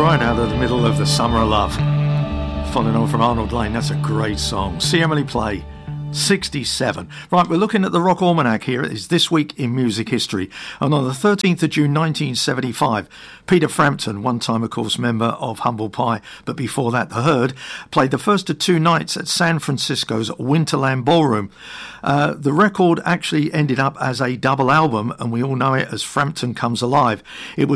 right out of the middle of the Summer of Love. Following on from Arnold Layne, that's a great song. See Emily Play, 67. Right, we're looking at the Rock Almanac here. It is This Week in Music History. And on the 13th of June 1975, Peter Frampton, one time, of course, member of Humble Pie, but before that, The Herd, played the first of two nights at San Francisco's Winterland Ballroom. The record actually ended up as a double album, and we all know it as Frampton Comes Alive. It was